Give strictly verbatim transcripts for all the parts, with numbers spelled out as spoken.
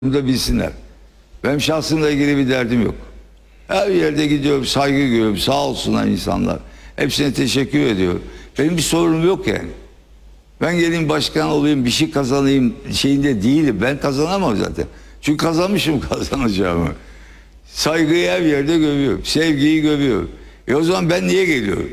Bunu da bilsinler. Benim şahsımla ilgili bir derdim yok. Her yerde gidiyorum, saygı görüyorum. Sağ olsunlar insanlar. Hepsine teşekkür ediyorum. Benim bir sorunum yok yani. Ben geleyim başkan olayım, bir şey kazanayım şeyinde değilim. Ben kazanamam zaten. Çünkü kazanmışım kazanacağımı. Saygıyı her yerde görüyorum. Sevgiyi görüyorum. E o zaman ben niye geliyorum?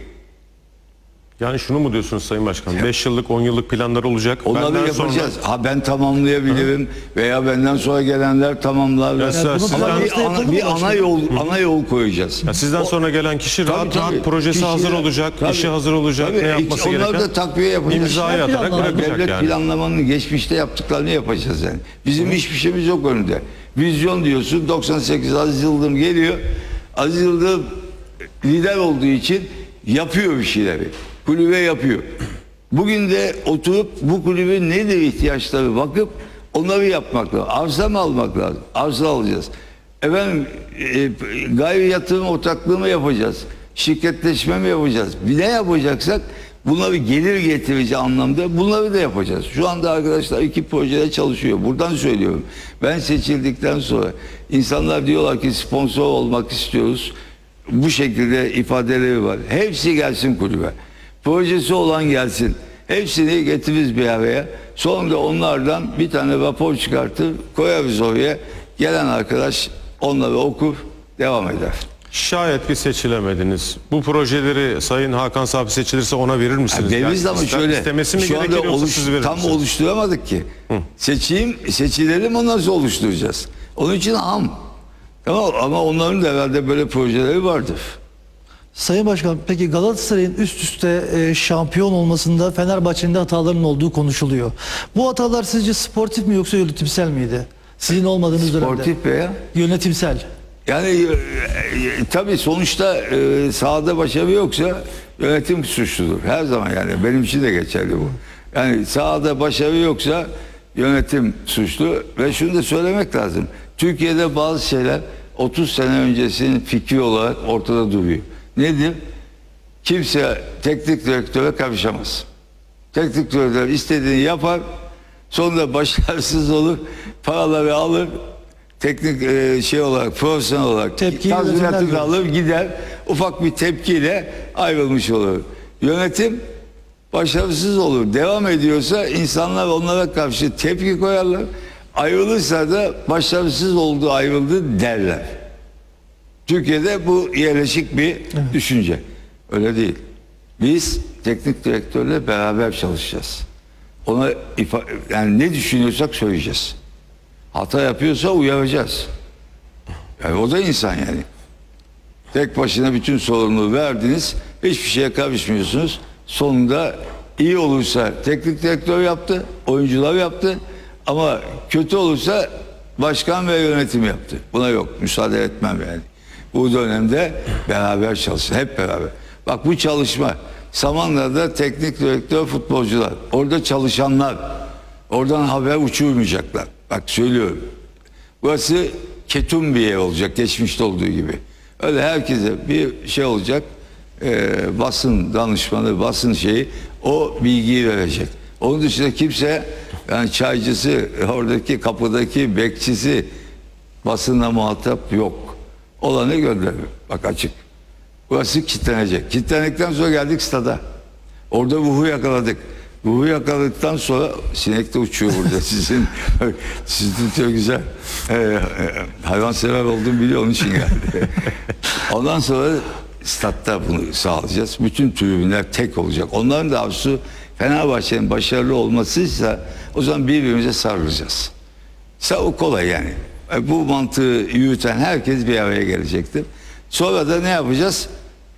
Yani şunu mu diyorsunuz Sayın Başkan? beş yıllık, on yıllık planlar olacak. Onları Benden yapacağız. Sonra... Ha ben tamamlayabilirim Hı. veya benden sonra gelenler tamamlar. Ya Yani yani ama bir ana, bir ana yol Hı. ana yol koyacağız. Ya sizden o, sonra gelen kişi tabii, rahat tabii, rahat projesi kişi, hazır olacak, tabii, işi hazır olacak, tabii, ne yapması onlar gereken. da takviye yapacak. İmzayı atarak bırakacak Devlet yani. planlamanın geçmişte yaptıklarını yapacağız yani. Bizim Hı. hiçbir şeyimiz yok önünde. Vizyon diyorsun. doksan sekiz Aziz Yıldırım geliyor. Aziz Yıldırım lider olduğu için yapıyor bir şeyleri. Kulübe yapıyor. Bugün de oturup bu kulübün nedir ihtiyaçları bakıp onları yapmak lazım. Arsa mı almak lazım? Arsa alacağız. Efendim e, gayri yatırım ortaklığı mı yapacağız? Şirketleşme mi yapacağız? Bir ne yapacaksak bunları gelir getirici anlamda bunları da yapacağız. Şu anda arkadaşlar iki projede çalışıyor. Buradan söylüyorum. Ben seçildikten sonra insanlar diyorlar ki sponsor olmak istiyoruz. Bu şekilde ifadeleri var. Hepsi gelsin kulübe. Projesi olan gelsin. Hepsini getiririz bir araya. Sonra onlardan bir tane rapor çıkartır, koyarız oraya. Gelen arkadaş onları okur, devam eder. Şayet bir seçilemediniz. Bu projeleri Sayın Hakan Safi seçilirse ona verir misiniz? Yani veririz ama şöyle. İstemesi mi şu anda oluş, tam misiniz? Oluşturamadık ki. Hı. Seçeyim, seçilelim ondan sonra oluşturacağız. Onun için ham. Tamam, ama onların da herhalde böyle projeleri vardır. Sayın Başkan, peki Galatasaray'ın üst üste e, şampiyon olmasında Fenerbahçe'nin de hatalarının olduğu konuşuluyor. Bu hatalar sizce sportif mi yoksa yönetimsel miydi? Sizin olmadığınız dönemde. Sportif veya? Yönetimsel. Yani e, e, tabii sonuçta e, sahada başarı yoksa yönetim suçludur. Her zaman yani benim için de geçerli bu. Yani sahada başarı yoksa yönetim suçlu ve şunu da söylemek lazım. Türkiye'de bazı şeyler otuz sene öncesinin fikri olarak ortada duruyor. Nedir? Kimse teknik direktöre karışamaz. Teknik direktör istediğini yapar, sonra başarısız olur, paraları alır, teknik e, şey olarak, profesyonel olarak tazminatını alır, gider, ufak bir tepkiyle ayrılmış olur. Yönetim başarısız olur, devam ediyorsa insanlar onlara karşı tepki koyarlar, ayrılırsa da başarısız oldu, ayrıldı derler. Türkiye'de bu yerleşik bir evet. düşünce. Öyle değil. Biz teknik direktörle beraber çalışacağız. Ona ifa yani ne düşünüyorsak söyleyeceğiz. Hata yapıyorsa uyaracağız. Yani o da insan yani. Tek başına bütün sorumluluğu verdiniz. Hiçbir şeye karışmıyorsunuz. Sonunda iyi olursa teknik direktör yaptı, oyuncular yaptı. Ama kötü olursa başkan ve yönetim yaptı. Buna yok. Müsaade etmem yani. Bu dönemde beraber çalışın. Hep beraber. Bak bu çalışma. Samanlar'da teknik direktör futbolcular. Orada çalışanlar. Oradan haber uçurmayacaklar. Bak söylüyorum. Burası ketum bir yer olacak. Geçmişte olduğu gibi. Öyle herkese bir şey olacak. E, basın danışmanı, basın şeyi o bilgiyi verecek. Onun dışında kimse yani çaycısı, oradaki kapıdaki bekçisi basınla muhatap yok. Olanı gönderiyor. Bak açık. Burası kilitlenecek. Kilitlendikten sonra geldik stada. Orada ruhu yakaladık. Ruhu yakaladıktan sonra sinek de uçuyor burada sizin. Sizin çok güzel. Ee, hayvansever olduğumu biliyor, onun için geldi. Ondan sonra statta bunu sağlayacağız. Bütün tribünler tek olacak. Onların da arzusu Fenerbahçe'nin başarılı olmasıysa o zaman birbirimize sarılacağız. O kolay yani. Bu mantığı yürüten herkes bir araya gelecektir. Sonra da ne yapacağız?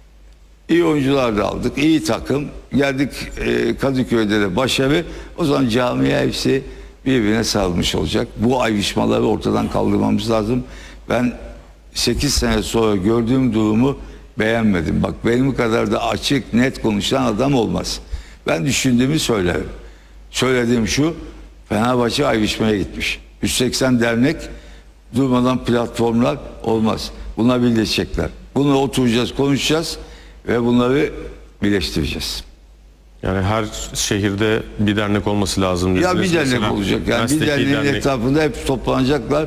İyi oyuncular da aldık, iyi takım. Geldik e, Kadıköy'de de başarı. O zaman camiye hepsi birbirine sarılmış olacak. Bu ayrışmaları ortadan kaldırmamız lazım. Ben sekiz sene sonra gördüğüm durumu beğenmedim. Bak benim kadar da açık, net konuşan adam olmaz. Ben düşündüğümü söylerim. Söylediğim şu, Fenerbahçe ayrışmaya gitmiş. yüz seksen dernek durmadan platformlar olmaz. Bunlar birleşecekler. Bunu oturacağız, konuşacağız ve bunları birleştireceğiz. Yani her şehirde bir dernek olması lazım. Ya bir dernek olacak. Yani bir derneğin dernek... etrafında hep toplanacaklar.